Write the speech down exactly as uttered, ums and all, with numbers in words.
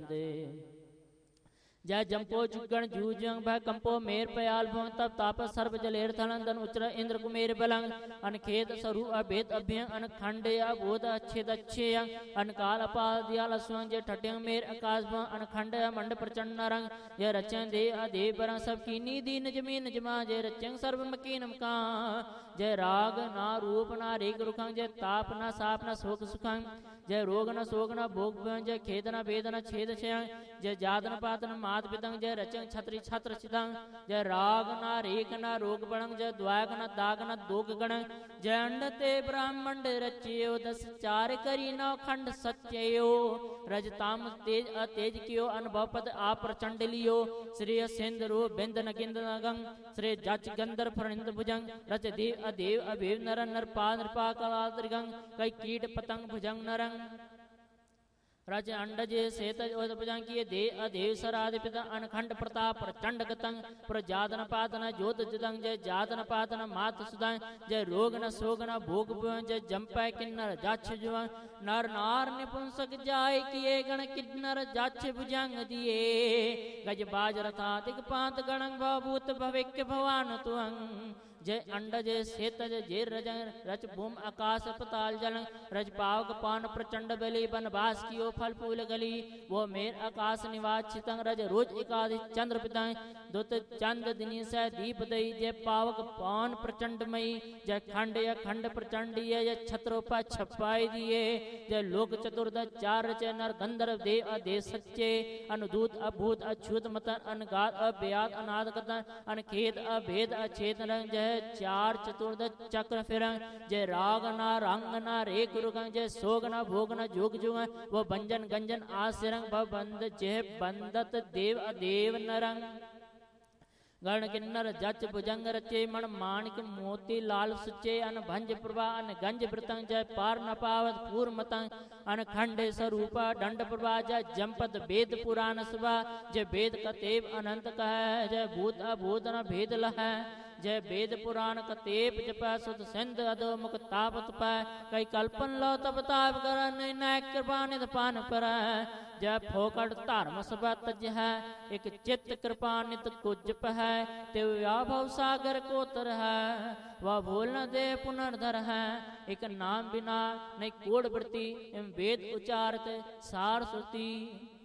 दे। जय जंपो जुगण जूजंग भय कंपो मेर पयाल भुं तब ताप सर्व जलेर थलंदन उच्र इंद्र कुमेर बलंग अनखेत सरु अभेद अभ्यंग अनखंडे अबोध अच्छेद अच्छे अनकाल अपाल दियाल स्वंग जय ठट्यंग मेर आकाश भुं अनखंड मंड प्रचंड नरंग जय रचन दे अदेव बरंग सब कीनी दीन जमीन जमा जय रचंग सर्व मकीन मका जय राग ना रूप ना रेग रुखंग जय ताप ना साप ना शोक सुखंग जय रोग न शोक न भोग जय खेद न वेद न छेद छयंग जय जादन पातन मात पितंग जय रचंग छत्री छत्र चितंग जय राग न रेख न रोग बणंग जय द्वाग न दाग न दोग गणंग जय अंड ते ब्राह्मण रचियो दस चार करी नौ खंड सच्चयो रजताम तेज अतेज कियो अनुभव पद आप प्रचंड लियो श्री सिंध रो बिंद नगिंद नगंग श्री जच गंधर फणिंद भुजंग रच देव अदेव अभेव नर नर पा नृपा कला त्रिगंग कई कीट पतंग भुजंग नरंग रज अंडज सेतज भुजंग दे अदेव सराधिपित अनखंड प्रताप प्रचंड गतंग प्रजादन पातन ज्योत जुदंग जय जातन पातन मात सुदंग जय रोग न सोग न भोग जय जंपै किन्नर जाछ जुआ नर नार निपुंसक जाय किए गण किन्नर जाछ भुजंग दिए गज बाज रथा दिगपांत गणंग भवभूत भविक्य भवान तुअंग जय अंडज सेतज जय रज रच भूम आकाश पताल जल रज पावक पान प्रचंड बलि बनवास कियो फल फूल गली वो मेर आकाश निवास चितंग रज रोज एकादि चंद्र पितंग दुत चंद दिनी से दीप दई जय पावक पान प्रचंड मई जय खंड या खंड प्रचंड जय छत्रोपा छपाई दिए जय लोक चतुर्द चार च नर गंधर्व देव अदे सच्चे अनुदूत अभूत अछूत मतन अनगात अव्यात अनाद कतन अनखेद अभेद अछेद जय चार चतुर्द चक्र फिरंग जय राग ना रंग ना रेख रुगंग जय सोग ना भोग ना जोग जुग वो बंजन गंजन आसिरंग बंद जय बंदत देव अदेव नरंग गण किन्नर जच भुजंग रचे मण माणिक मोती लाल सुचे अन भंज प्रभा अन गंज वृतंग जय पार न पावत पूर मतंग अन खंडे स्वरूपा दंड प्रभा जय जंपत वेद पुराण सभा जय वेद कतेव अनंत कह जय भूत अभूत न भेद लह जय वेद पुराण कतेप जप सुत सिंध अदो मुख तापत पाय कई कल्पन लो तब ताप कर नायक कृपा निध पान पर जय फोकट धर्म सभा तज है एक चित्त कृपा नित कुजप है ते व्याभव सागर को तर है वह भूल न दे पुनर्धर है एक नाम बिना नहीं कोड वृत्ति वेद उचारत सार श्रुति।